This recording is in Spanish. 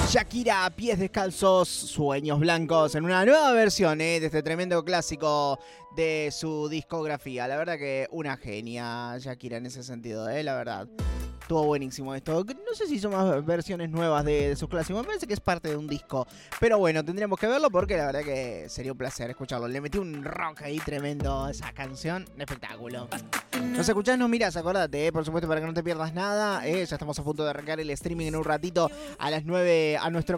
Shakira, Pies Descalzos, Sueños Blancos, en una nueva versión de este tremendo clásico de su discografía. La verdad que una genia Shakira en ese sentido, la verdad. Estuvo buenísimo esto. No sé si son más versiones nuevas de sus clásicos. Me parece que es parte de un disco. Pero bueno, tendríamos que verlo porque la verdad que sería un placer escucharlo. Le metí un rock ahí tremendo a esa canción. Un espectáculo. Nos escuchás, nos mirás, acordate, por supuesto, para que no te pierdas nada. Ya estamos a punto de arrancar el streaming en un ratito a las 9 a nuestro